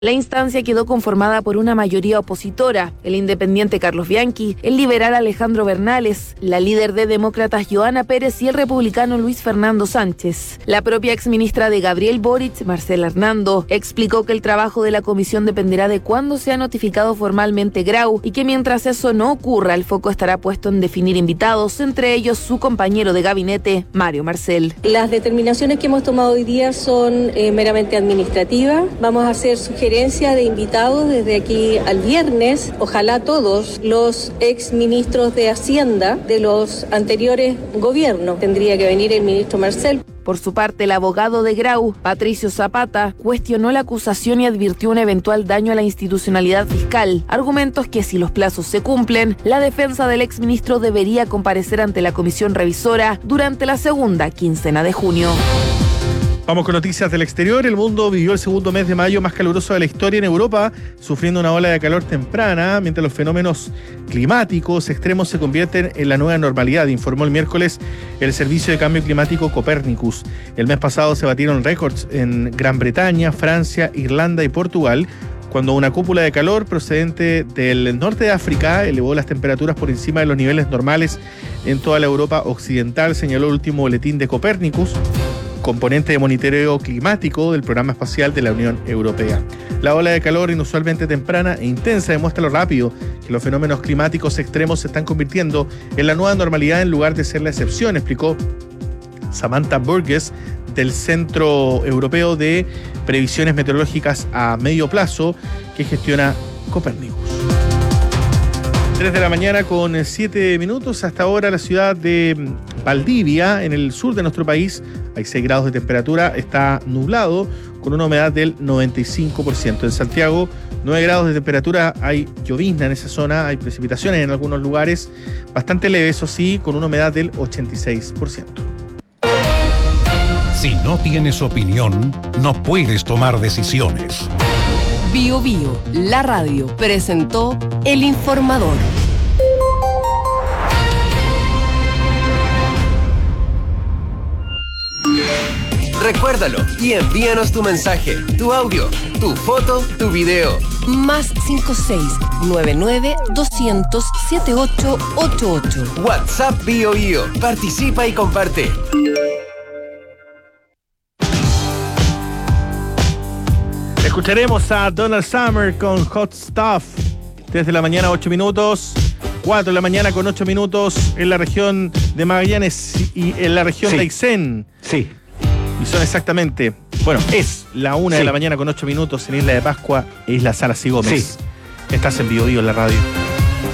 La instancia quedó conformada por una mayoría opositora, el independiente Carlos Bianchi, el liberal Alejandro Bernales, la líder de demócratas Johanna Pérez y el republicano Luis Fernando Sánchez. La propia exministra de Gabriel Boric, Marcela Hernando, explicó que el trabajo de la comisión dependerá de cuándo sea notificado formalmente Grau y que mientras eso no ocurra, el foco estará puesto en definir invitados, entre ellos su compañero de gabinete, Mario Marcel. Las determinaciones que hemos tomado hoy día son meramente administrativas. Vamos a hacer sugerencias de invitados desde aquí al viernes, ojalá todos los exministros de Hacienda de los anteriores gobiernos. Tendría que venir el ministro Marcel. Por su parte, el abogado de Grau, Patricio Zapata, cuestionó la acusación y advirtió un eventual daño a la institucionalidad fiscal, argumentos que si los plazos se cumplen, la defensa del exministro debería comparecer ante la comisión revisora durante la segunda quincena de junio. Vamos con noticias del exterior. El mundo vivió el segundo mes de mayo más caluroso de la historia en Europa, sufriendo una ola de calor temprana, mientras los fenómenos climáticos extremos se convierten en la nueva normalidad, informó el miércoles el Servicio de Cambio Climático Copernicus. El mes pasado se batieron récords en Gran Bretaña, Francia, Irlanda y Portugal, cuando una cúpula de calor procedente del norte de África elevó las temperaturas por encima de los niveles normales en toda la Europa occidental, señaló el último boletín de Copernicus, componente de monitoreo climático del Programa Espacial de la Unión Europea. La ola de calor inusualmente temprana e intensa demuestra lo rápido que los fenómenos climáticos extremos se están convirtiendo en la nueva normalidad en lugar de ser la excepción, explicó Samantha Burgess del Centro Europeo de Previsiones Meteorológicas a Medio Plazo que gestiona Copernicus. 3 de la mañana con 7 minutos. Hasta ahora la ciudad de Valdivia, en el sur de nuestro país, hay 6 grados de temperatura, está nublado con una humedad del 95%. En Santiago, 9 grados de temperatura, hay llovizna en esa zona, hay precipitaciones en algunos lugares, bastante leve, eso sí, con una humedad del 86%. Si no tienes opinión, no puedes tomar decisiones. Bio Bio, la radio, presentó El Informador. Recuérdalo y envíanos tu mensaje, tu audio, tu foto, tu video. Más 56-99-200-7888. WhatsApp Bio Bio. Participa y comparte. Escucharemos a Donald Summer con Hot Stuff. Desde la mañana 8 minutos. 4 de la mañana con 8 minutos en la región de Magallanes y en la región de Aysén. Sí. Y son exactamente, es la 1 de la mañana con 8 minutos en Isla de Pascua, Isla Salas y Gómez. Sí. Estás en Bio Bio en la radio.